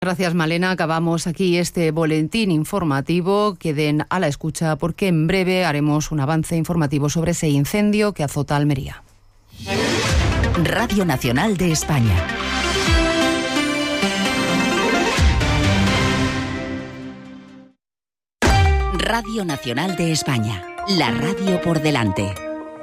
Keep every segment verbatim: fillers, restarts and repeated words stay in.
Gracias, Malena. Acabamos aquí este boletín informativo. Queden a la escucha porque en breve haremos un avance informativo sobre ese incendio que azota Almería. Radio Nacional de España. Radio Nacional de España. La radio por delante.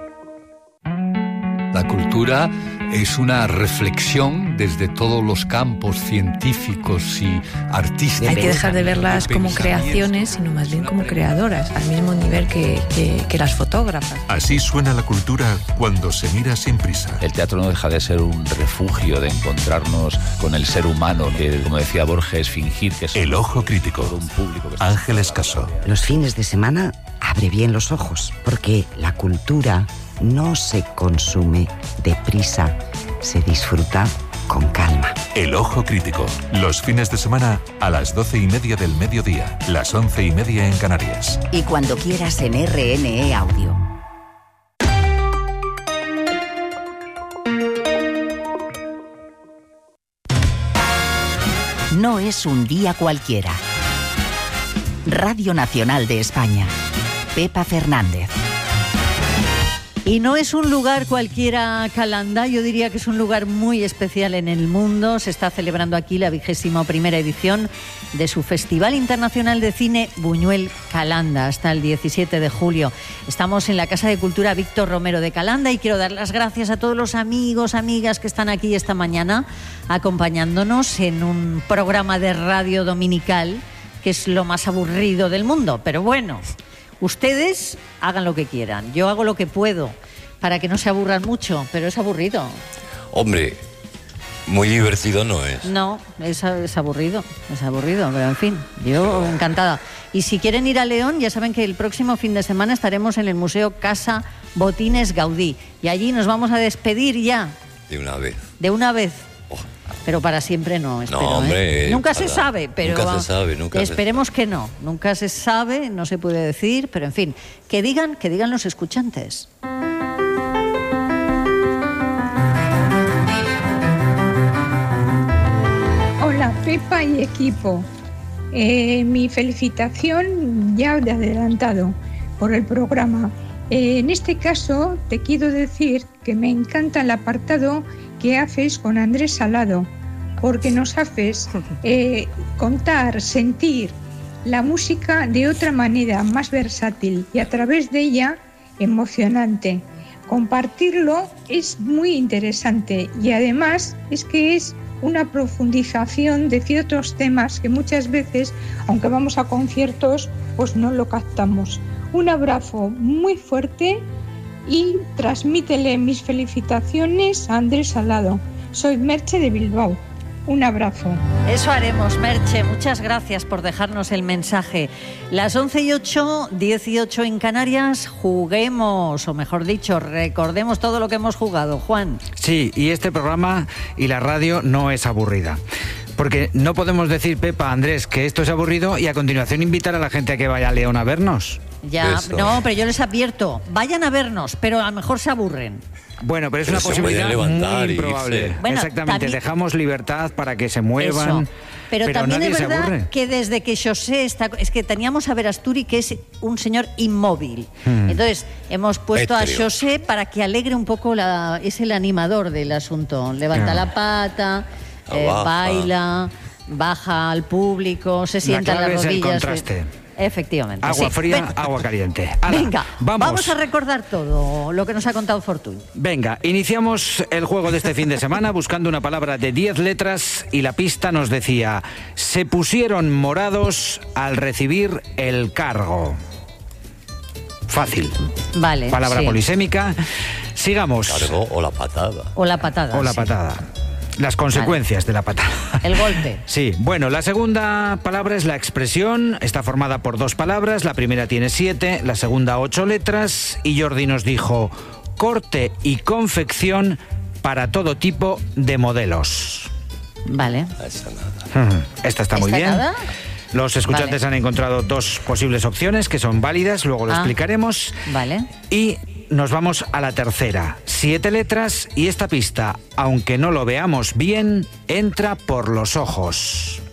La cultura es una reflexión desde todos los campos científicos y artísticos. Hay que dejar de verlas como creaciones, sino más bien como creadoras, al mismo nivel que, que, que las fotógrafas. Así suena la cultura cuando se mira sin prisa. El teatro no deja de ser un refugio, de encontrarnos con el ser humano, que, como decía Borges, fingir que es El ojo crítico. un público. Que Ángeles Caso. Los fines de semana abre bien los ojos, porque la cultura no se consume deprisa, se disfruta con calma. El ojo crítico. Los fines de semana a las doce y media del mediodía, las once y media en Canarias. Y cuando quieras en R N E Audio. No es un día cualquiera. Radio Nacional de España. Pepa Fernández. Y no es un lugar cualquiera, Calanda, yo diría que es un lugar muy especial en el mundo. Se está celebrando aquí la vigésima primera edición de su Festival Internacional de Cine Buñuel Calanda, hasta el diecisiete de julio. Estamos en la Casa de Cultura Víctor Romero de Calanda y quiero dar las gracias a todos los amigos, amigas que están aquí esta mañana acompañándonos en un programa de radio dominical que es lo más aburrido del mundo, pero bueno... Ustedes hagan lo que quieran, yo hago lo que puedo para que no se aburran mucho, pero es aburrido. Hombre, muy divertido no es. No, es, es aburrido, es aburrido, pero en fin, yo encantada. Y si quieren ir a León, ya saben que el próximo fin de semana estaremos en el Museo Casa Botines Gaudí y allí nos vamos a despedir ya. De una vez. De una vez. Oh. Pero para siempre no, espero. No, hombre, ¿eh? Nunca para... se sabe, pero nunca se sabe, nunca esperemos se... que no. Nunca se sabe, no se puede decir, pero en fin, que digan, que digan los escuchantes. Hola, Pepa y equipo. Eh, mi felicitación ya de adelantado por el programa. Eh, en este caso te quiero decir que me encanta el apartado que haces con Andrés Salado, porque nos haces eh, contar, sentir la música de otra manera, más versátil y a través de ella emocionante. Compartirlo es muy interesante y además es que es una profundización de ciertos temas que muchas veces, aunque vamos a conciertos, pues no lo captamos. Un abrazo muy fuerte y transmítele mis felicitaciones a Andrés Salado. Soy Merche de Bilbao. Un abrazo. Eso haremos, Merche. Muchas gracias por dejarnos el mensaje. Las once y ocho, dieciocho en Canarias, juguemos, o mejor dicho, recordemos todo lo que hemos jugado. Juan. Sí, y este programa y la radio no es aburrida. Porque no podemos decir, Pepa, Andrés, que esto es aburrido y a continuación invitar a la gente a que vaya a León a vernos. Ya, Eso. no, pero yo les advierto, vayan a vernos, pero a lo mejor se aburren. Bueno, pero es pero una posibilidad muy improbable. Bueno, exactamente, también... dejamos libertad para que se muevan. Eso. Pero, pero también nadie es verdad se aburre. que desde que José está... Es que teníamos a Verasturi, que es un señor inmóvil. Hmm. Entonces, hemos puesto Petrio. a José para que alegre un poco, la, es el animador del asunto. Levanta ah. la pata, eh, baja. baila, baja al público, se sienta en las rodillas. Es el contraste. Efectivamente. Agua sí. fría, Ven. agua caliente. Ala, Venga, vamos. vamos a recordar todo lo que nos ha contado Fortuny. Venga, iniciamos el juego de este fin de semana buscando una palabra de diez letras y la pista nos decía: se pusieron morados al recibir el cargo. Fácil. Vale. Palabra sí. polisémica. Sigamos. Cargo o la patada. O la patada. O la sí. patada. Las consecuencias vale. de la patada. El golpe. Sí, bueno, la segunda palabra es la expresión. Está formada por dos palabras. La primera tiene siete, la segunda ocho letras. Y Jordi nos dijo: corte y confección para todo tipo de modelos. Vale. Esa nada. Esta está muy bien. Nada? Los escuchantes vale. han encontrado dos posibles opciones que son válidas, luego lo ah, explicaremos. Vale. Y nos vamos a la tercera. Siete letras y esta pista, aunque no lo veamos bien, entra por los ojos.